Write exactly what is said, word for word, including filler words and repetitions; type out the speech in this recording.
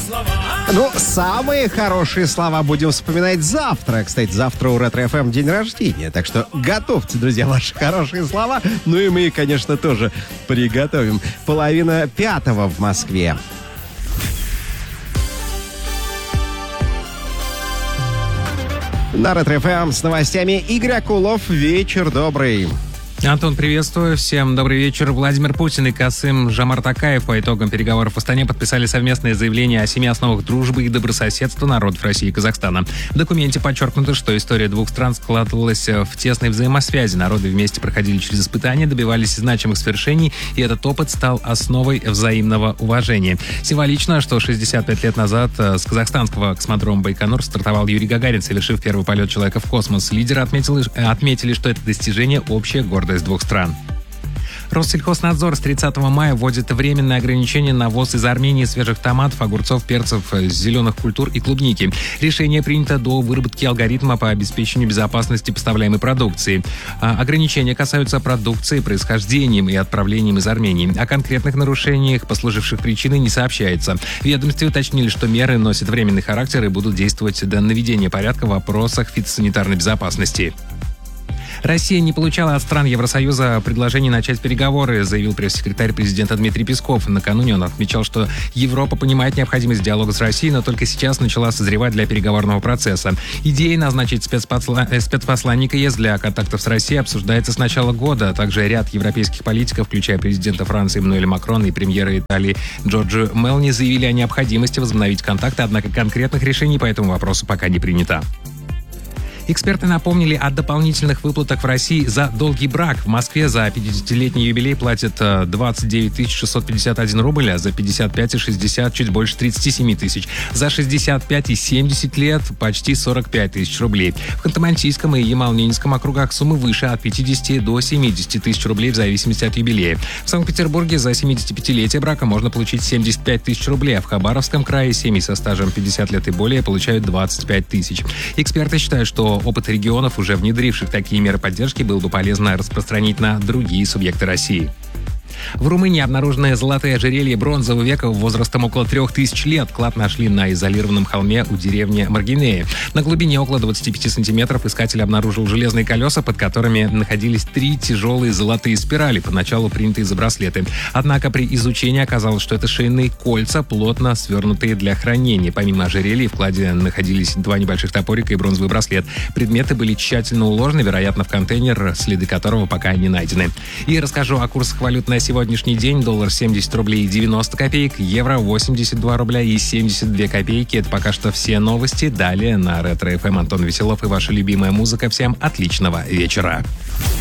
Ну, самые хорошие слова будем вспоминать завтра. Кстати, завтра у Ретро эф эм день рождения. Так что готовьте, друзья, ваши хорошие слова. Ну и мы, конечно, тоже приготовим. Половина пятого в Москве. На Ретро эф эм с новостями Игорь Акулов. Вечер добрый. Антон, приветствую. Всем добрый вечер. Владимир Путин и Касым Жомарт-Токаев по итогам переговоров в Астане подписали совместное заявление о семи основах дружбы и добрососедства народов России и Казахстана. В документе подчеркнуто, что история двух стран складывалась в тесной взаимосвязи. Народы вместе проходили через испытания, добивались значимых свершений, и этот опыт стал основой взаимного уважения. Символично, что шестьдесят пять лет назад с казахстанского космодрома Байконур стартовал Юрий Гагарин, совершив первый полет человека в космос. Лидеры отметили, отметили, что это достижение общая гордость двух стран. Россельхознадзор с тридцатого мая вводит временное ограничение на ввоз из Армении свежих томатов, огурцов, перцев, зеленых культур и клубники. Решение принято до выработки алгоритма по обеспечению безопасности поставляемой продукции. А ограничения касаются продукции происхождением и отправлением из Армении. О конкретных нарушениях, послуживших причиной, не сообщается. В ведомстве уточнили, что меры носят временный характер и будут действовать до наведения порядка в вопросах фитосанитарной безопасности. Россия не получала от стран Евросоюза предложений начать переговоры, заявил пресс-секретарь президента Дмитрий Песков. Накануне он отмечал, что Европа понимает необходимость диалога с Россией, но только сейчас начала созревать для переговорного процесса. Идея назначить спецпосла... спецпосланника ЕС для контактов с Россией обсуждается с начала года. Также ряд европейских политиков, включая президента Франции Эммануэля Макрона и премьера Италии Джорджо Мелони, заявили о необходимости возобновить контакты, однако конкретных решений по этому вопросу пока не принято. Эксперты напомнили о дополнительных выплатах в России за долгий брак. В Москве за пятидесятилетний юбилей платят двадцать девять тысяч шестьсот пятьдесят один рубль, а за пятьдесят пять и шестьдесят чуть больше тридцать семь тысяч. За шестьдесят пять и семьдесят лет почти сорок пять тысяч рублей. В Ханты-Мансийском и Ямало-Ненецком округах суммы выше от пятидесяти до семидесяти тысяч рублей в зависимости от юбилея. В Санкт-Петербурге за семидесятипятилетие брака можно получить семьдесят пять тысяч рублей, а в Хабаровском крае семьи со стажем пятьдесят лет и более получают двадцать пять тысяч. Эксперты считают, что опыт регионов, уже внедривших такие меры поддержки, было бы полезно распространить на другие субъекты России. В Румынии обнаружены золотые ожерелья бронзового века возрастом около трех тысяч лет. Клад нашли на изолированном холме у деревни Маргинея. На глубине около двадцати пяти сантиметров искатель обнаружил железные колеса, под которыми находились три тяжелые золотые спирали, поначалу принятые за браслеты. Однако при изучении оказалось, что это шейные кольца, плотно свернутые для хранения. Помимо ожерелья в кладе находились два небольших топорика и бронзовый браслет. Предметы были тщательно уложены, вероятно, в контейнер, следы которого пока не найдены. И расскажу о курсах валют на сегодняшний день. Доллар семьдесят рублей и девяносто копеек, евро восемьдесят два рубля и семьдесят две копейки. Это пока что все новости. Далее на Ретро эф эм Антон Веселов и ваша любимая музыка. Всем отличного вечера.